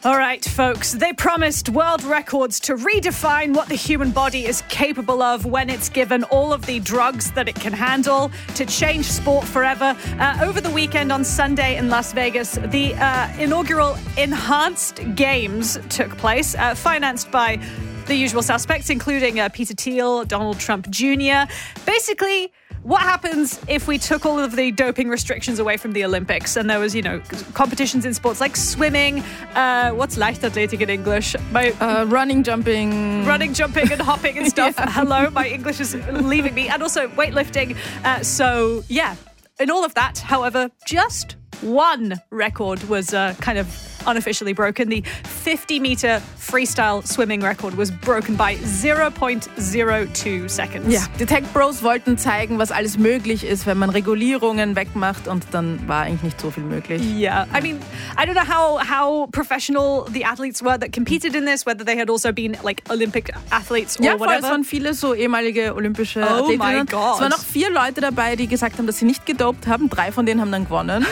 All right, folks, they promised world records to redefine what the human body is capable of when it's given all of the drugs that it can handle, to change sport forever. Over the weekend on Sunday in Las Vegas, the inaugural Enhanced Games took place, financed by the usual suspects, including Peter Thiel, Donald Trump Jr. Basically, what happens if we took all of the doping restrictions away from the Olympics and there was, competitions in sports like swimming, what's Leichtathletik in English? Running, jumping and hopping and stuff. Yeah. Hello, my English is leaving me. And also weightlifting. In all of that, however, just one record was kind of unofficially broken. The 50-meter freestyle swimming record was broken by 0.02 seconds. Ja, die Tech Bros wollten zeigen, was alles möglich ist, wenn man Regulierungen wegmacht, und dann war eigentlich nicht so viel möglich. Yeah, I mean, I don't know how professional the athletes were that competed in this, whether they had also been like Olympic athletes or whatever. Ja, es waren viele so ehemalige olympische Athletinnen. Oh my God. Es waren noch 4 Leute dabei, die gesagt haben, dass sie nicht gedopt haben. 3 von denen haben dann gewonnen.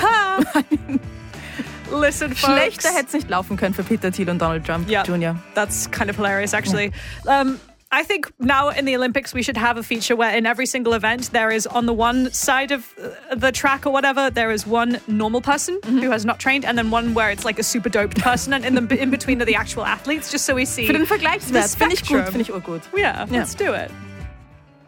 Listen, folks. Schlechter hätte es nicht laufen können für Peter Thiel und Donald Trump Jr. That's kind of hilarious, actually. I think now in the Olympics we should have a feature where in every single event there is, on the one side of the track or whatever, there is one normal person who has not trained, and then one where it's like a super doped person, and in between are the actual athletes, just so we see. Für den Vergleichswert finde ich gut, finde ich urgut. Yeah, let's do it.